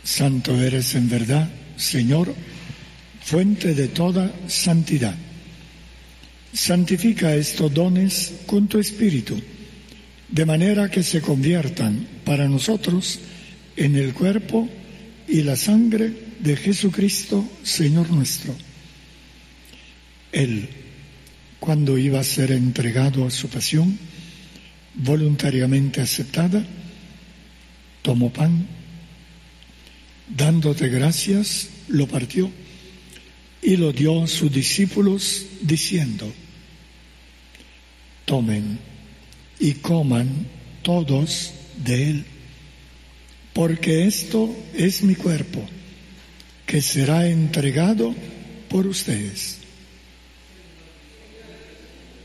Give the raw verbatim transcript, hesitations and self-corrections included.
Santo eres en verdad, Señor, fuente de toda santidad. Santifica estos dones con tu Espíritu, de manera que se conviertan para nosotros en el cuerpo y la sangre de Jesucristo, Señor nuestro. Él, cuando iba a ser entregado a su pasión, voluntariamente aceptada, tomó pan, dándote gracias, lo partió y lo dio a sus discípulos, diciendo: tomen y coman todos de él, porque esto es mi cuerpo, que será entregado por ustedes.